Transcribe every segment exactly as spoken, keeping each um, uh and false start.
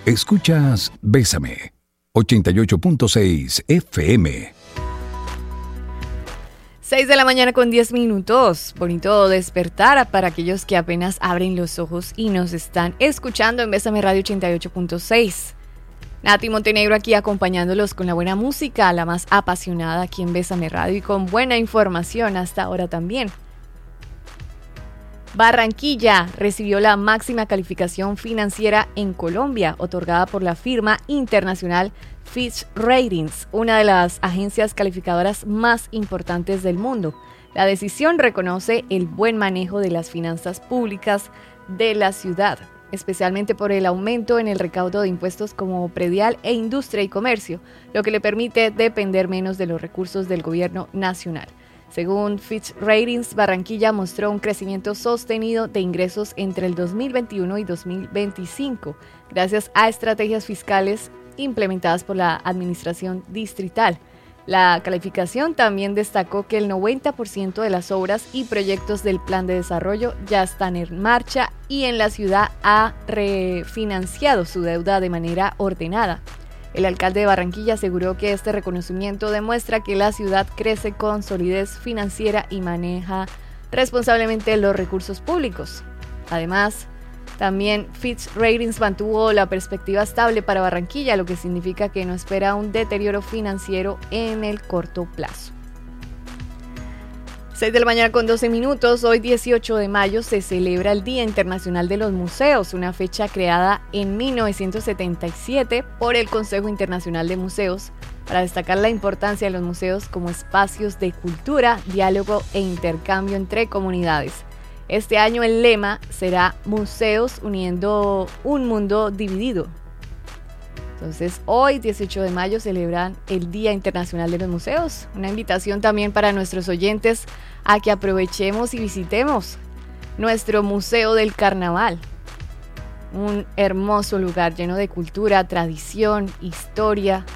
Escuchas Bésame, ochenta y ocho punto seis F M. seis de la mañana con diez minutos. Bonito despertar para aquellos que apenas abren los ojos y nos están escuchando en Bésame Radio ochenta y ocho punto seis. Nati Montenegro aquí acompañándolos con la buena música, la más apasionada aquí en Bésame Radio y con buena información hasta ahora también. Barranquilla recibió la máxima calificación financiera en Colombia, otorgada por la firma internacional Fitch Ratings, una de las agencias calificadoras más importantes del mundo. La decisión reconoce el buen manejo de las finanzas públicas de la ciudad, especialmente por el aumento en el recaudo de impuestos como predial e industria y comercio, lo que le permite depender menos de los recursos del gobierno nacional. Según Fitch Ratings, Barranquilla mostró un crecimiento sostenido de ingresos entre el dos mil veintiuno y dos mil veinticinco, gracias a estrategias fiscales implementadas por la administración distrital. La calificación también destacó que el noventa por ciento de las obras y proyectos del plan de desarrollo ya están en marcha y en la ciudad ha refinanciado su deuda de manera ordenada. El alcalde de Barranquilla aseguró que este reconocimiento demuestra que la ciudad crece con solidez financiera y maneja responsablemente los recursos públicos. Además, también Fitch Ratings mantuvo la perspectiva estable para Barranquilla, lo que significa que no espera un deterioro financiero en el corto plazo. seis de la mañana con doce minutos, hoy dieciocho de mayo se celebra el Día Internacional de los Museos, una fecha creada en mil novecientos setenta y siete por el Consejo Internacional de Museos para destacar la importancia de los museos como espacios de cultura, diálogo e intercambio entre comunidades. Este año el lema será Museos uniendo un mundo dividido. Entonces, hoy, dieciocho de mayo, celebran el Día Internacional de los Museos. Una invitación también para nuestros oyentes a que aprovechemos y visitemos nuestro Museo del Carnaval. Un hermoso lugar lleno de cultura, tradición, historia,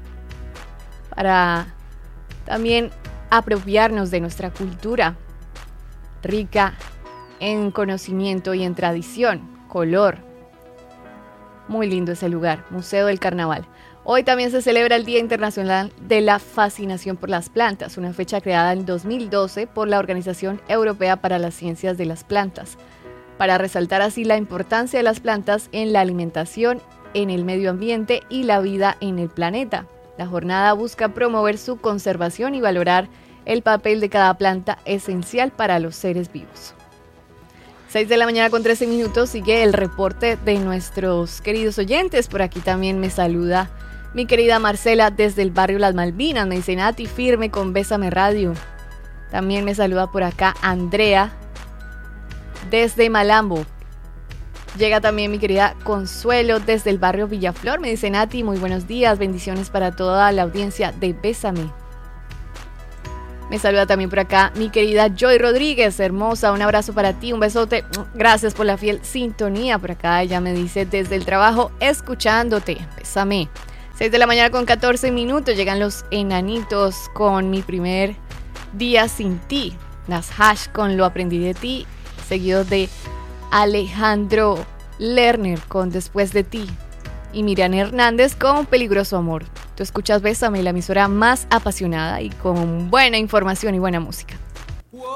para también apropiarnos de nuestra cultura, rica en conocimiento y en tradición, color. Muy lindo ese lugar, Museo del Carnaval. Hoy también se celebra el Día Internacional de la Fascinación por las Plantas, una fecha creada en dos mil doce por la Organización Europea para las Ciencias de las Plantas, para resaltar así la importancia de las plantas en la alimentación, en el medio ambiente y la vida en el planeta. La jornada busca promover su conservación y valorar el papel de cada planta esencial para los seres vivos. seis de la mañana con trece minutos, sigue el reporte de nuestros queridos oyentes. Por aquí también me saluda mi querida Marcela desde el barrio Las Malvinas. Me dice Nati, firme con Bésame Radio. También me saluda por acá Andrea desde Malambo. Llega también mi querida Consuelo desde el barrio Villaflor. Me dice Nati, muy buenos días, bendiciones para toda la audiencia de Bésame. Me saluda también por acá mi querida Joy Rodríguez, hermosa, un abrazo para ti, un besote, gracias por la fiel sintonía. Por acá ella me dice desde el trabajo, escuchándote, bésame. seis de la mañana con catorce minutos, llegan los enanitos con Mi Primer Día Sin Ti, las Hash con Lo Aprendí de Ti, seguidos de Alejandro Lerner con Después de Ti y Miriam Hernández con Peligroso Amor. Tú escuchas Bésame, la emisora más apasionada y con buena información y buena música.